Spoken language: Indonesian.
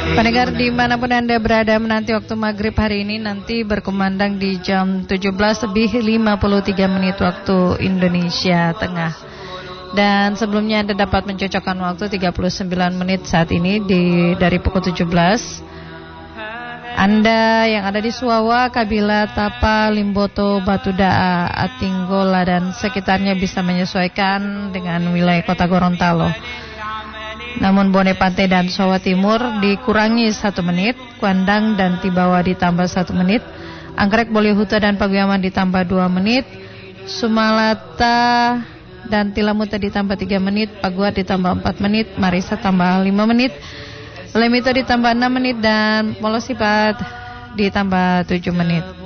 Pendengar dimanapun Anda berada, menanti waktu maghrib hari ini nanti berkumandang di jam 17:53 waktu Indonesia Tengah. Dan sebelumnya Anda dapat mencocokkan waktu 39 menit saat ini dari pukul 17. Anda yang ada di Suwawa, Kabila, Tapa, Limboto, Batudaa, Atinggola dan sekitarnya bisa menyesuaikan dengan wilayah kota Gorontalo. Namun Bone Pantai dan Suwawa Timur dikurangi 1 menit, Kuandang dan Tibawa ditambah 1 menit, Anggrek, Bolihuta dan Paguyaman ditambah 2 menit, Sumalata dan Tilamuta ditambah 3 menit, Paguat ditambah 4 menit, Marisa tambah 5 menit, Lemito ditambah 6 menit dan Molosipat ditambah 7 menit.